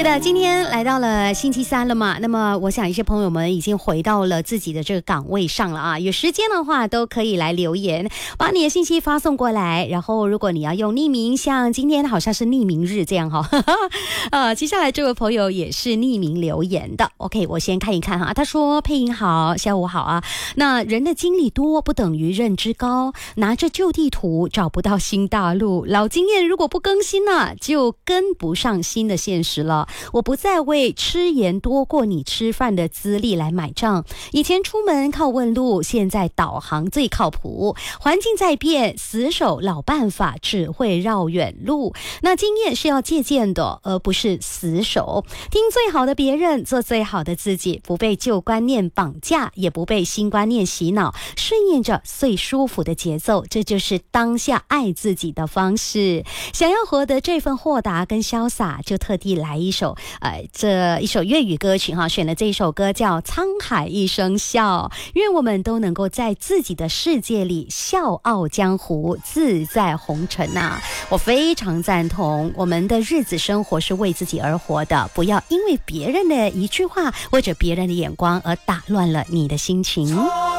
是的，今天来到了星期三了嘛，那么我想一些朋友们已经回到了自己的这个岗位上了啊，有时间的话都可以来留言，把你的信息发送过来，然后如果你要用匿名，像今天好像是匿名日这样接下来这位朋友也是匿名留言的 OK， 我先看一看哈，他说配音好，下午好啊，那人的经历多不等于认知高，拿着旧地图找不到新大陆，老经验如果不更新呢，就跟不上新的现实了。我不再为吃盐多过你吃饭的资历来买账，以前出门靠问路，现在导航最靠谱，环境在变，死守老办法只会绕远路，那经验是要借鉴的，而不是死守，听最好的别人，做最好的自己，不被旧观念绑架，也不被新观念洗脑，顺应着最舒服的节奏，这就是当下爱自己的方式。想要获得这份豁达跟潇洒，就特地来一首这一首粤语歌曲哈，选的这一首歌叫《沧海一声笑》，愿我们都能够在自己的世界里笑傲江湖，自在红尘啊！我非常赞同，我们的日子生活是为自己而活的，不要因为别人的一句话或者别人的眼光而打乱了你的心情。